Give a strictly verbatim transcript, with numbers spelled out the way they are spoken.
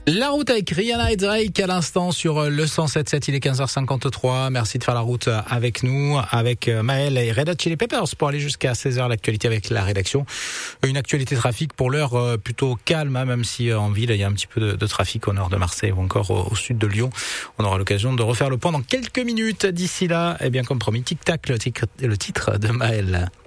La route avec Rihanna et Drake à l'instant sur le cent sept virgule sept, il est quinze heures cinquante-trois. Merci de faire la route avec nous, avec Maël et Red Hot Chili Peppers pour aller jusqu'à seize heures, l'actualité avec la rédaction. Une actualité trafic pour l'heure plutôt calme, hein, même si en ville il y a un petit peu de, de trafic au nord de Marseille ou encore au, au sud de Lyon. On aura l'occasion de refaire le point dans quelques minutes. D'ici là, eh bien comme promis, tic-tac, le titre, le titre de Maël.